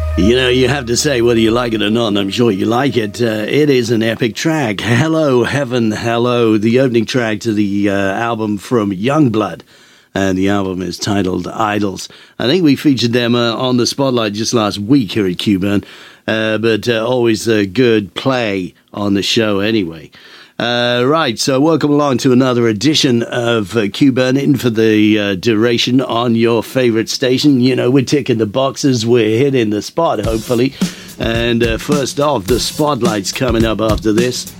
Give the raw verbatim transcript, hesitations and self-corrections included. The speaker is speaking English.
You know, you have to say whether you like it or not, and I'm sure you like it. Uh, it is an epic track. Hello, Heaven, Hello, the opening track to the uh, album from Youngblood. And the album is titled Idols. I think we featured them uh, on the Spotlight just last week here at Q-Burn. Uh, but uh, always a good play on the show anyway. Uh, right, so welcome along to another edition of uh, Q-Burn, in for the uh, duration on your favourite station. You know, we're ticking the boxes, we're hitting the spot, hopefully. And uh, first off, the Spotlight's coming up after this.